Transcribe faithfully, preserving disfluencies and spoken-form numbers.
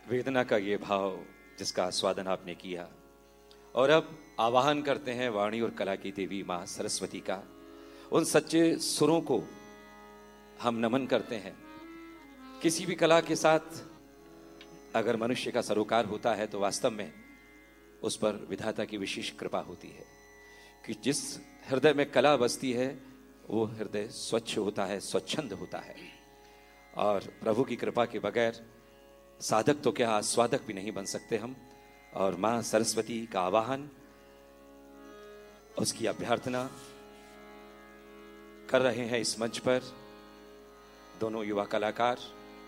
वेदना का ये भाव जिसका आस्वादन आपने किया, और अब आवाहन करते हैं वाणी और कला की देवी मां सरस्वती का। उन सच्चे सुरों को हम नमन करते हैं। किसी भी कला के साथ अगर मनुष्य का सरोकार होता है तो वास्तव में उस पर विधाता की विशेष कृपा होती है कि जिस हृदय में कला बसती है वो हृदय स्वच्छ होता है, स्वच्छंद होता है। और प्रभु की कृपा के बगैर साधक तो क्या आस्वादक भी नहीं बन सकते हम। और मां सरस्वती का आवाहन, उसकी अभ्यर्थना कर रहे हैं इस मंच पर दोनों युवा कलाकार।